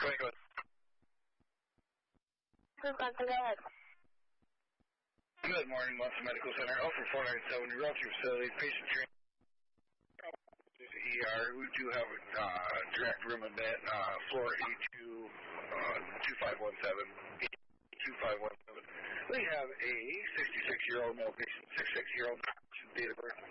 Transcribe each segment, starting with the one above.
Go ahead. Wisconsin, go ahead. Good morning, Munson Medical Center. Alpha 497, your relative facility, patient training. ER. We do have a direct room admit, floor A2, 2517. We have a 66-year-old male patient, 66-year-old date of birth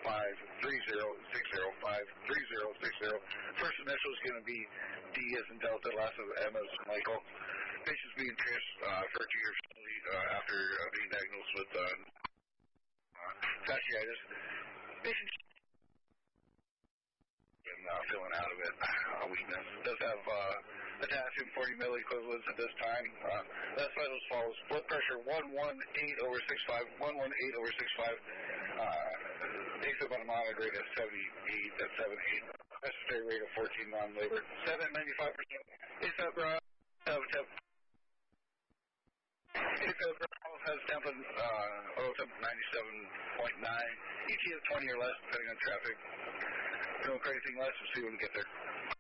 53060530060. First initial is going to be D as in Delta, last of M as in Michael. Patient's being transferred to your facility after being diagnosed with fasciitis. Patient feeling out of it, weakness. Does have potassium 40 milliequivalents at this time. That's why those follows. Blood pressure 118/65, 118/65. AFib on a monitor rate of 78, that's 78. Respiratory rate of 14 non-labor, 7.95%. AFib has temp of 97.9. ET of 20 or less, depending on traffic. No anything less, we'll see when we get there.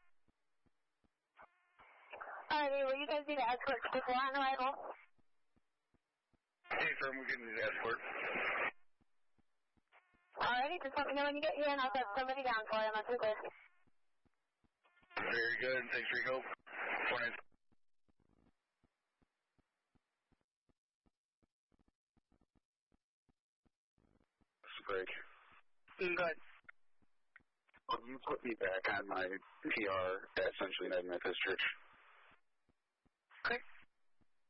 Alrighty, will you guys need an escort before on arrival? Hey, firm, we're getting the escort. Alrighty, just let me know when you get here and I'll set somebody down for you. That's good. Very good, thanks for your help. Morning. Greg. Good. You put me back on my PR at Century United Methodist Church. Okay.